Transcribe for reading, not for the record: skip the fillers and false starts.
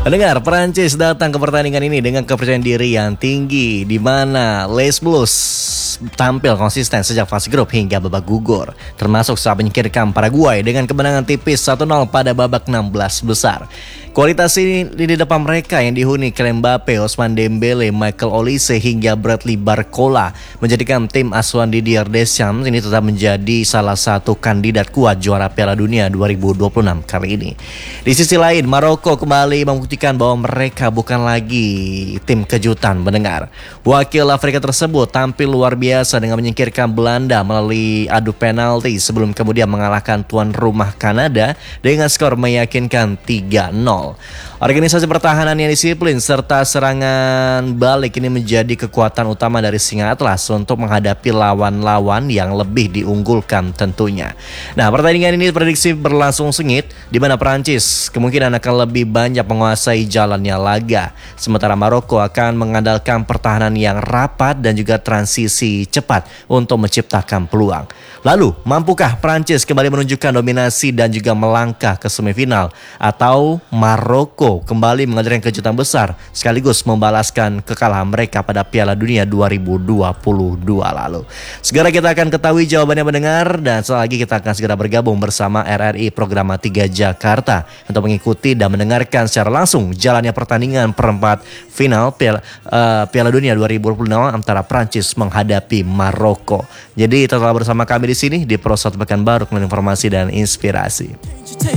Pendengar, Prancis datang ke pertandingan ini dengan kepercayaan diri yang tinggi, di mana Les Blues tampil konsisten sejak fase grup hingga babak gugur, termasuk saat menyingkirkan Paraguay dengan kemenangan tipis 1-0 pada babak 16 besar. Kualitas ini di depan mereka yang dihuni Kylian Mbappe, Ousmane Dembele, Michael Olise hingga Bradley Barcola menjadikan tim asuhan Didier Deschamps ini tetap menjadi salah satu kandidat kuat juara Piala Dunia 2026 kali ini. Di sisi lain, Maroko kembali membuktikan bahwa mereka bukan lagi tim kejutan, mendengar. Wakil Afrika tersebut tampil luar biasa dengan menyingkirkan Belanda melalui adu penalti sebelum kemudian mengalahkan tuan rumah Kanada dengan skor meyakinkan 3-0. Organisasi pertahanan yang disiplin serta serangan balik ini menjadi kekuatan utama dari Singa Atlas untuk menghadapi lawan-lawan yang lebih diunggulkan tentunya. Nah, pertandingan ini diprediksi berlangsung sengit, di mana Prancis kemungkinan akan lebih banyak menguasai jalannya laga, sementara Maroko akan mengandalkan pertahanan yang rapat dan juga transisi cepat untuk menciptakan peluang. Lalu, mampukah Prancis kembali menunjukkan dominasi dan juga melangkah ke semifinal, atau Maroko kembali menghadirkan kejutan besar sekaligus membalaskan kekalahan mereka pada Piala Dunia 2022 lalu? Segera kita akan ketahui jawabannya, mendengar, dan setelah lagi kita akan segera bergabung bersama RRI Programa 3 Jakarta untuk mengikuti dan mendengarkan secara langsung jalannya pertandingan perempat final Piala Dunia 2026 antara Prancis menghadapi Maroko. Jadi tetaplah bersama kami di sini di Pro 1 Pekanbaru dengan informasi dan inspirasi.